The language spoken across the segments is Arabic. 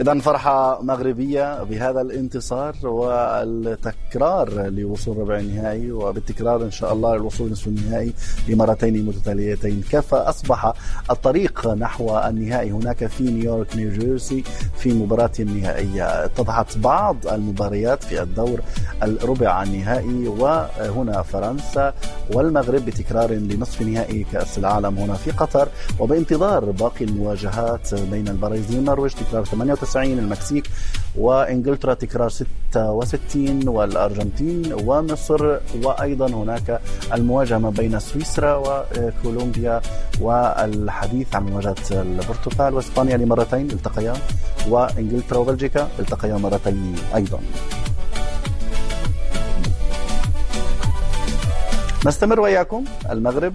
إذن فرحة مغربية بهذا الانتصار والتكرار لوصول ربع النهائي، وبالتكرار إن شاء الله الوصول نصف النهائي لمرتين متتاليتين. كيف أصبح الطريق نحو النهائي هناك في نيويورك نيوجيرسي في مباراة النهائية؟ اتضحت بعض المباريات في الدور الربع النهائي، وهنا فرنسا والمغرب بتكرار لنصف نهائي كأس العالم هنا في قطر، وبانتظار باقي المواجهات بين البرازيل والنرويج تكرار 98، المكسيك وإنجلترا تكرار 66، والأرجنتين ومصر، وأيضا هناك المواجهة ما بين سويسرا وكولومبيا، والحديث عن مواجهة البرتغال وإسبانيا لمرتين التقيا، وإنجلترا وبلجيكا التقيا مرتين أيضا. نستمر وإياكم. المغرب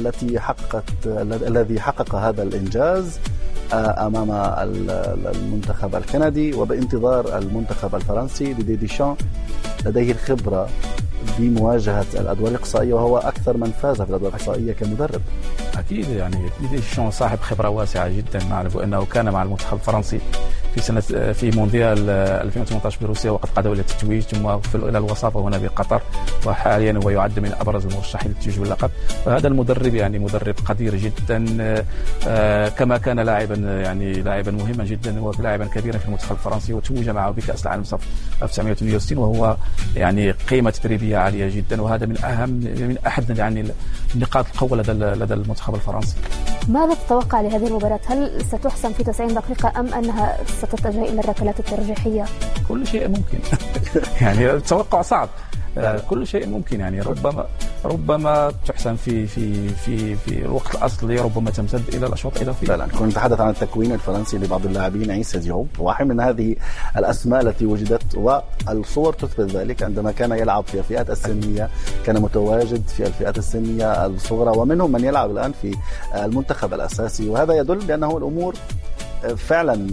الذي حقق هذا الإنجاز أمام المنتخب الكندي، وبانتظار المنتخب الفرنسي ديدي ديشان لديه الخبرة بمواجهة الأدوار الإقصائية، وهو أكثر من فاز في الأدوار الإقصائية كمدرب. أكيد يعني ديدي ديشان صاحب خبرة واسعة جدا، نعرف أنه كان مع المنتخب الفرنسي في مونديال 2018 بروسيا وقد قاد إلى التتويج، ثم إلى الوصافة هنا بقطر، وحاليا هو يعد من أبرز المرشحين للتتويج باللقب. فهذا المدرب يعني مدرب قدير جدا، كما كان لاعبا مهما جدا ولاعبا كبيرا في المنتخب الفرنسي، وتوج معه بكأس العالم 1968، وهو يعني قيمة تدريبية عالية جدا، وهذا من أحد يعني النقاط القوة لدى المنتخب الفرنسي. ماذا تتوقع لهذه المباراة؟ هل ستحسم في 90 دقيقة أم أنها ستتجه إلى الركلات الترجيحية؟ كل شيء ممكن. يعني التوقع صعب. كل شيء ممكن، يعني ربما تحسم في الوقت الأصلي، ربما تمتد إلى الأشواط الإضافية. لا كنا نتحدث عن التكوين الفرنسي لبعض اللاعبين. عيسى ديوب واحد من هذه الأسماء التي وجدت، والصور تثبت ذلك. عندما كان يلعب في الفئات السنية كان متواجد في الفئات السنية الصغرى، ومنهم من يلعب الآن في المنتخب الأساسي، وهذا يدل بأنه الأمور فعلا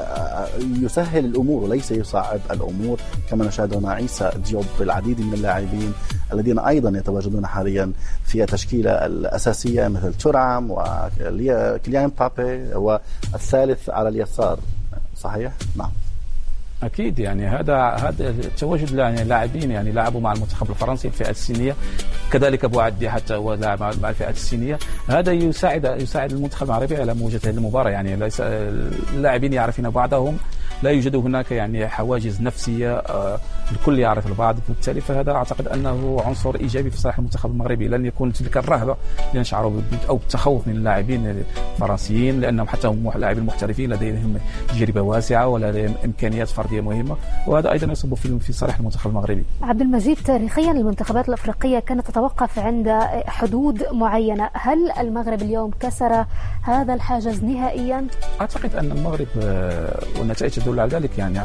يسهل الأمور وليس يصعب الأمور، كما نشاهد مع عيسى ديوب العديد من اللاعبين الذين أيضا يتواجدون حاليا في التشكيلة الأساسية مثل تورام وكيليان مبابي والثالث على اليسار. صحيح؟ نعم أكيد. يعني هذا تواجد لاعبين يعني لعبوا مع المنتخب الفرنسي الفئات السنية، كذلك أبو عدي حتى هو لاعب مع الفئات السنية. هذا يساعد المنتخب العربي على مواجهة هذه المباراة. يعني ليس اللاعبين يعرفون بعضهم، لا يوجد هناك يعني حواجز نفسية، الكل يعرف البعض، وبالتالي فهذا أعتقد أنه عنصر إيجابي في صالح المنتخب المغربي. لن يكون تلك الرهبة اللي نشعروا أو التخوف من اللاعبين الفرنسيين، لأنهم حتى هم لاعبين محترفين لديهم تجربة واسعة ولديهم إمكانيات فردية مهمة، وهذا أيضا يصب في صالح المنتخب المغربي. عبد المجيد، تاريخيا المنتخبات الأفريقية كانت تتوقف عند حدود معينة، هل المغرب اليوم كسر هذا الحاجز نهائيا؟ أعتقد أن المغرب والنتائج تدل على ذلك، يعني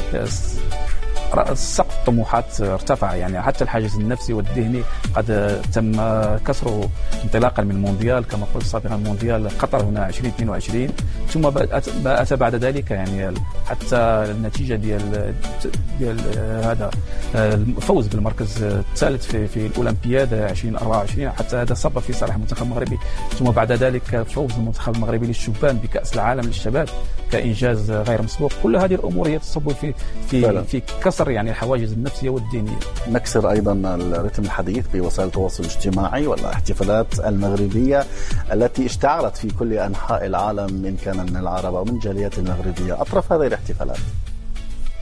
سقف الطموحات ارتفع، يعني حتى الحاجز النفسي والذهني قد تم كسره انطلاقا من المونديال كما قلت سابقا، مونديال قطر هنا 2022، ثم أتى بعد ذلك يعني حتى النتيجة ديال هذا الفوز بالمركز الثالث في الأولمبياد 2024، حتى هذا صب في صالح المنتخب المغربي، ثم بعد ذلك فوز المنتخب المغربي للشبان بكأس العالم للشباب كإنجاز غير مسبوق. كل هذه الأمور هي تصب في كسر يعني الحواجز النفسية والدينية. نكسر أيضا الرتم الحديث بوسائل التواصل الاجتماعي والاحتفالات المغربية التي اشتعلت في كل أنحاء العالم، إن كان من العرب أو من جاليات المغربية. أطرف هذه الاحتفالات